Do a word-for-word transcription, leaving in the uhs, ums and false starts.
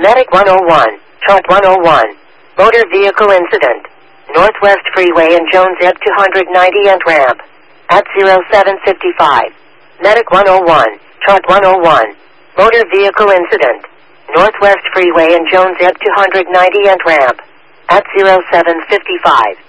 Medic one oh one, chart one oh one. Motor vehicle incident. Northwest Freeway and Jones Ave two ninety and ramp. At zero seven fifty-five. Medic one oh one, chart one oh one. Motor vehicle incident. Northwest Freeway and Jones Ave two ninety and ramp. At zero seven fifty-five.